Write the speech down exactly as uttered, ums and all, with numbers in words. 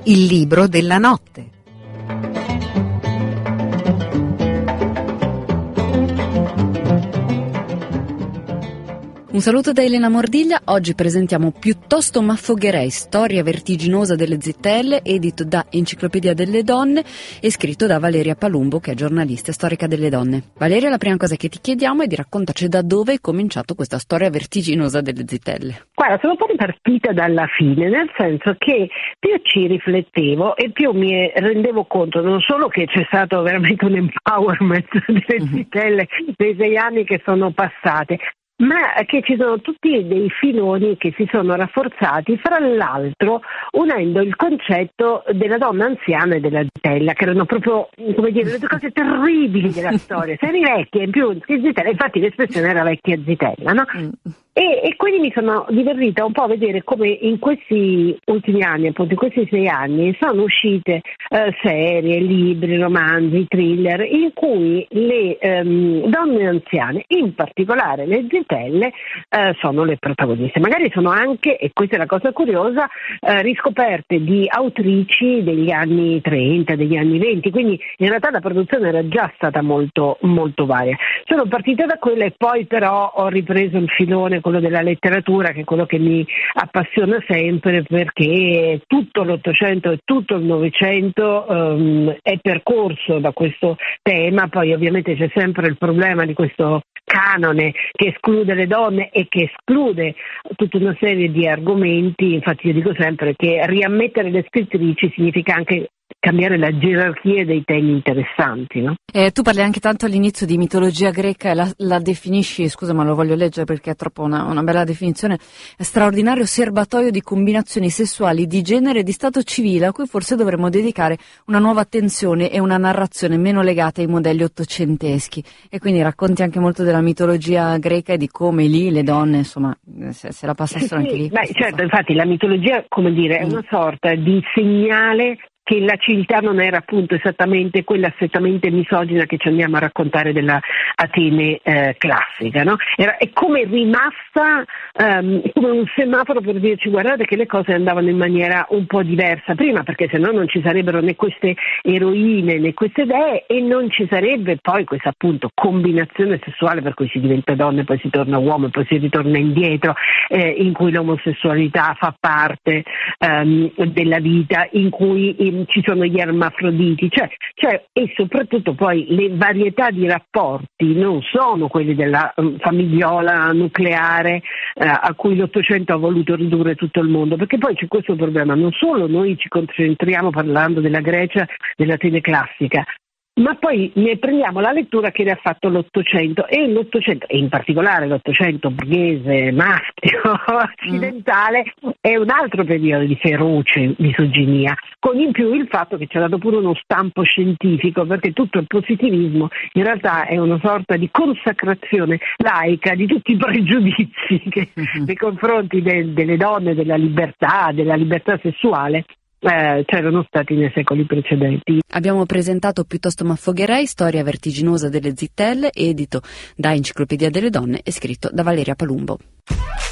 Il libro della notte. Un saluto da Elena Mordiglia. Oggi presentiamo Piuttosto m'affogherei, storia vertiginosa delle zitelle, edito da Enciclopedia delle Donne e scritto da Valeria Palumbo, che è giornalista e storica delle donne. Valeria, la prima cosa che ti chiediamo è di raccontarci da dove è cominciato questa storia vertiginosa delle zitelle. Guarda, sono poi partita dalla fine, nel senso che più ci riflettevo e più mi rendevo conto non solo che c'è stato veramente un empowerment delle mm-hmm. zitelle dei sei anni che sono passate, ma che ci sono tutti dei filoni che si sono rafforzati, fra l'altro unendo il concetto della donna anziana e della zitella, che erano proprio, come dire, le due cose terribili della storia. Se eri vecchia in più che zitella, infatti l'espressione era vecchia zitella, no? E, e quindi mi sono divertita un po' a vedere come in questi ultimi anni, appunto in questi sei anni, sono uscite eh, serie, libri, romanzi, thriller, in cui le ehm, donne anziane, in particolare le zitelle, eh, sono le protagoniste. Magari sono anche, e questa è la cosa curiosa, eh, riscoperte di autrici degli anni trenta, degli anni venti, quindi in realtà la produzione era già stata molto, molto varia. Sono partita da quella e poi però ho ripreso il filone, quello della letteratura, che è quello che mi appassiona sempre, perché tutto l'Ottocento e tutto il Novecento um, è percorso da questo tema. Poi ovviamente c'è sempre il problema di questo canone che esclude le donne e che esclude tutta una serie di argomenti. Infatti io dico sempre che riammettere le scrittrici significa anche cambiare la gerarchia dei temi interessanti, no? Eh, tu parli anche tanto all'inizio di mitologia greca e la, la definisci, scusa ma lo voglio leggere perché è troppo una, una bella definizione, straordinario serbatoio di combinazioni sessuali di genere e di stato civile a cui forse dovremmo dedicare una nuova attenzione e una narrazione meno legata ai modelli ottocenteschi. E quindi racconti anche molto della mitologia greca e di come lì le donne, insomma, se, se la passassero sì, anche lì. Beh, certo, infatti la mitologia, come dire, è una sorta di segnale che la civiltà non era appunto esattamente quella strettamente misogina che ci andiamo a raccontare della Atene eh, classica, no? Era, è come rimasta um, come un semaforo per dirci guardate che le cose andavano in maniera un po' diversa prima, perché sennò non ci sarebbero né queste eroine né queste dee e non ci sarebbe poi questa appunto combinazione sessuale per cui si diventa donna e poi si torna uomo e poi si ritorna indietro, eh, in cui l'omosessualità fa parte um, della vita, in cui in ci sono gli ermafroditi, cioè, cioè e soprattutto poi le varietà di rapporti non sono quelli della um, famigliola nucleare eh, a cui l'Ottocento ha voluto ridurre tutto il mondo, perché poi c'è questo problema, non solo noi ci concentriamo parlando della Grecia, dell'Atene classica, ma poi ne prendiamo la lettura che ne ha fatto l'Ottocento e l'Ottocento, e in particolare l'Ottocento borghese, maschio, occidentale, è un altro periodo di feroce misoginia, con in più il fatto che ci ha dato pure uno stampo scientifico, perché tutto il positivismo in realtà è una sorta di consacrazione laica di tutti i pregiudizi che mm-hmm. nei confronti de- delle donne, della libertà, della libertà sessuale, Eh, c'erano stati nei secoli precedenti. Abbiamo presentato Piuttosto m'affogherei, storia vertiginosa delle zitelle, edito da Enciclopedia delle Donne e scritto da Valeria Palumbo.